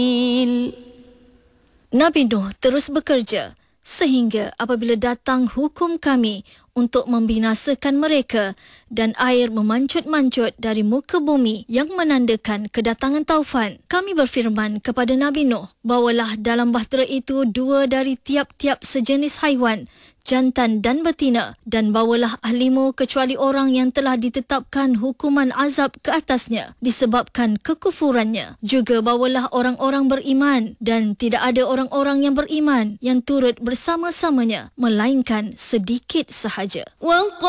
Nabi Nuh terus bekerja sehingga apabila datang hukum kami untuk membinasakan mereka dan air memancut-mancut dari muka bumi yang menandakan kedatangan taufan, kami berfirman kepada Nabi Nuh, bawalah dalam bahtera itu 2 dari tiap-tiap sejenis haiwan, jantan dan betina, dan bawalah ahlimu kecuali orang yang telah ditetapkan hukuman azab ke atasnya disebabkan kekufurannya. Juga bawalah orang-orang beriman, dan tidak ada orang-orang yang beriman yang turut bersama-samanya melainkan sedikit sahaja.